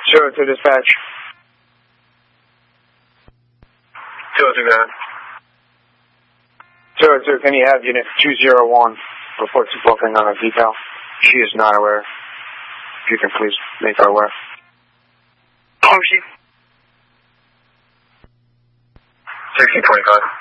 02 dispatch. 02, go ahead. 02, can you have unit 201 report to booking on a detail? She is not aware. If you can please make her aware. She. 1625.